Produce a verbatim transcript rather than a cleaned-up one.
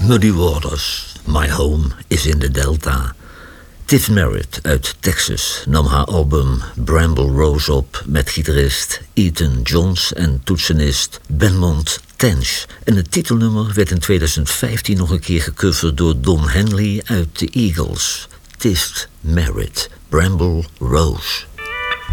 Muddy Waters, My Home is in the Delta. Tiff Merritt uit Texas nam haar album Bramble Rose op met gitarist Ethan Johns en toetsenist Benmont Tench. En het titelnummer werd in tweeduizend vijftien nog een keer gecoverd door Don Henley uit The Eagles. Tiff Merritt, Bramble Rose.